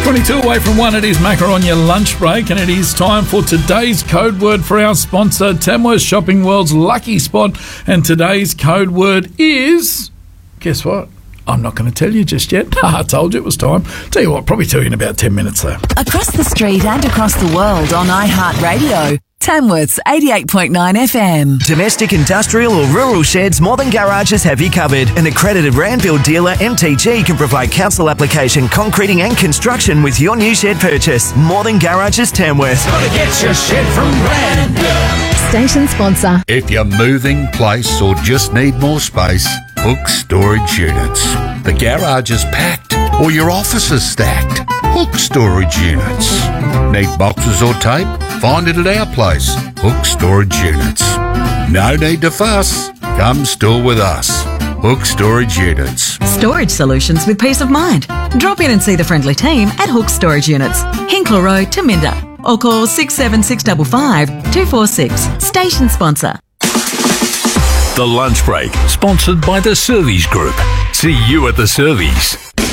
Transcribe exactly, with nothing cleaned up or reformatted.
twenty-two away from one. It is Macca on your lunch break, and it is time for today's code word for our sponsor, Tamworth Shopping World's Lucky Spot. And today's code word is, guess what? I'm not going to tell you just yet. I told you it was time. Tell you what, probably tell you in about ten minutes though. Across the street and across the world on iHeartRadio. Tamworth's eighty-eight point nine F M. Domestic, industrial or rural sheds, More Than Garages have you covered. An accredited Randfield dealer, M T G, can provide council application, concreting and construction with your new shed purchase. More Than Garages Tamworth. Gotta get your shed from Randfield. Station sponsor. If you're moving place or just need more space, Hook Storage Units. The garage is packed or your office is stacked. Hook Storage Units. Need boxes or tape? Find it at our place, Hook Storage Units. No need to fuss. Come store with us. Hook Storage Units. Storage solutions with peace of mind. Drop in and see the friendly team at Hook Storage Units, Hinkler Road, Taminda, or call six seven six five five two four six. Station sponsor. The Lunch Break, sponsored by the Servies Group. See you at the Servies.